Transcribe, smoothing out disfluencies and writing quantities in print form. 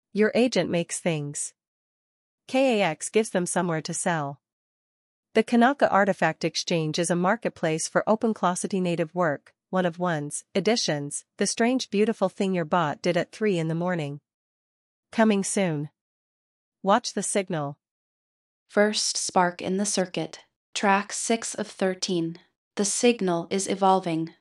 Your agent makes things. KAX gives them somewhere to sell. The Kanaka Artifact Exchange is a marketplace for open-closet native work, one of one's editions, the strange beautiful thing your bot did at 3 in the morning. Coming soon. Watch the signal. First spark in the circuit. Track 6 of 13. The signal is evolving.